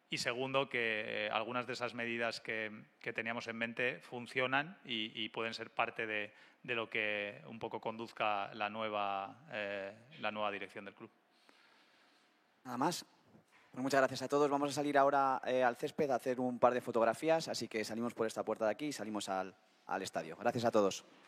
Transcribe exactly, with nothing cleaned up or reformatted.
Y segundo, que eh, algunas de esas medidas que, que teníamos en mente funcionan y, y pueden ser parte de, de lo que un poco conduzca la nueva, eh, la nueva dirección del club. Nada más. Bueno, muchas gracias a todos. Vamos a salir ahora eh, al césped a hacer un par de fotografías, así que salimos por esta puerta de aquí y salimos al, al estadio. Gracias a todos.